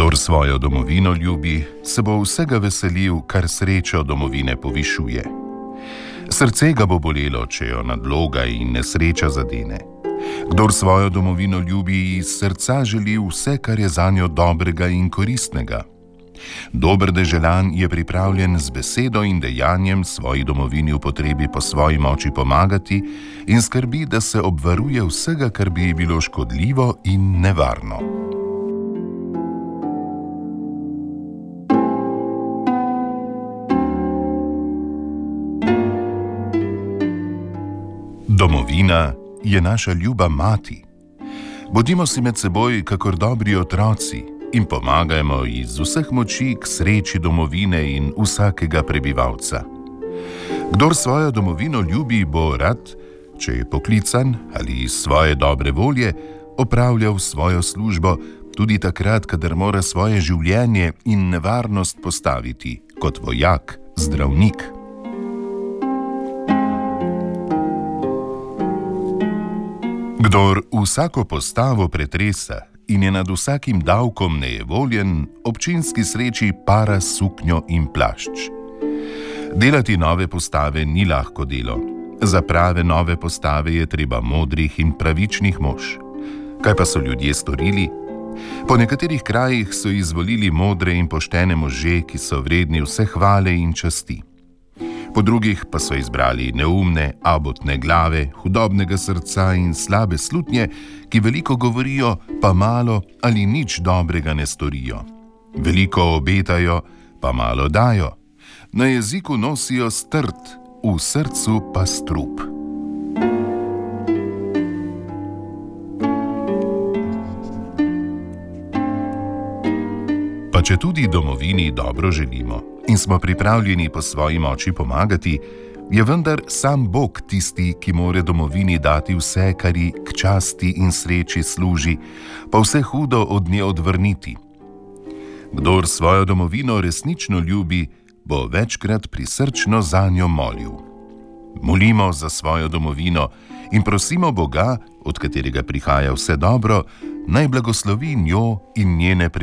Kdor svojo domovino ljubi, se bo vsega veselil, kar srečo domovine povišuje. Srce ga bo bolelo, če jo nadloga in nesreča zadene. Kdor svojo domovino ljubi, iz srca želi vse, kar je zanjo dobrega in koristnega. Dober deželan je pripravljen z besedo in dejanjem svoji domovini v potrebi po svoji moči pomagati in skrbi, da se obvaruje vsega, kar bi ji bilo škodljivo in nevarno. Domovina je naša ljuba mati. Bodimo si med seboj kakor dobri otroci in pomagajmo iz vseh moči k sreči domovine in vsakega prebivalca. Kdor svojo domovino ljubi, bo rad, če je poklican ali iz svoje dobre volje, opravljal svojo službo tudi takrat, kadar mora svoje življenje in nevarnost postaviti kot vojak, zdravnik. Kdor vsako postavo pretresa in je nad vsakim davkom nejevoljen, občinski sreči para suknjo in plašč. Delati nove postave ni lahko delo. Za prave nove postave je treba modrih in pravičnih mož. Kaj pa so ljudje storili? Po nekaterih krajih so izvolili modre in poštene može, ki so vredni vse hvale in časti. Po drugih pa so izbrali neumne, abotne glave, hudobnega srca in slabe slutnje, ki veliko govorijo, pa malo ali nič dobrega ne storijo. Veliko obetajo, pa malo dajo. Na jeziku nosijo strt, v srcu pa strup. Pa če tudi domovini dobro želimo in smo pripravljeni po svoji moči pomagati, je vendar sam Bog tisti, ki more domovini dati vse, kar ji k časti in sreči služi, pa vse hudo od nje odvrniti. Kdor svojo domovino resnično ljubi, bo večkrat prisrčno zanjo molil. Molimo za svojo domovino in prosimo Boga, od katerega prihaja vse dobro, naj blagoslovi njo in njene prebivalce.